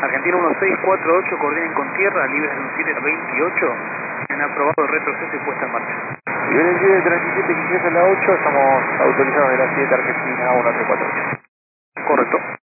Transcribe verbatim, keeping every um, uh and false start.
Argentina uno seis cuatro ocho, coordinen con tierra, libres de un siete veintiocho. Han aprobado el retroceso y puesta en marcha. Nivel el siete treinta y siete que ingresa a la ocho, estamos autorizados de la siete Argentina uno tres cuatro ocho. Correcto.